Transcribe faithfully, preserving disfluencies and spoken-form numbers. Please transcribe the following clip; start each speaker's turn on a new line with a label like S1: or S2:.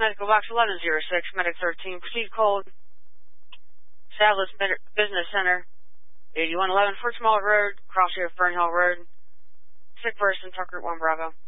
S1: Medical Box eleven oh six, Medic thirteen, proceed cold. Establish Business Center, eighty-one eleven Fort Smollett Road, cross here Fern Hill Road. Sick person, truck route one Bravo.